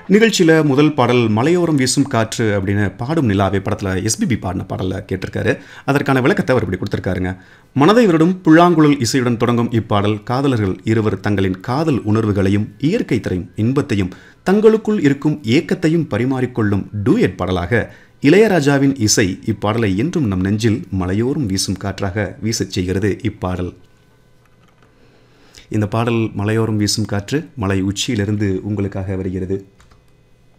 நிகழ்ச்சியில் முதல் பாடல் மலையோரம் வீசும் காற்று அப்படின்னு பாடும் நிலாவே படத்தில் எஸ்பிபி பாடின பாடலை கேட்டிருக்காரு. அதற்கான விளக்கத்தை அவர் இப்படி கொடுத்துருக்காருங்க. மனதை வருடும் புல்லாங்குழல் இசையுடன் தொடங்கும் இப்பாடல் காதலர்கள் இருவர் தங்களின் காதல் உணர்வுகளையும் இயற்கை தரும் இன்பத்தையும் தங்களுக்குள் இருக்கும் ஏக்கத்தையும் பரிமாறிக்கொள்ளும் டூயட் பாடலாக இளையராஜாவின் இசை இப்பாடலை என்றும் நம் நெஞ்சில் மலையோரம் வீசும் காற்றாக வீசச் செய்கிறது. இப்பாடல் இந்த பாடல் மலையோரம் வீசும் காற்று மலை உச்சியிலிருந்து உங்களுக்காக வருகிறது.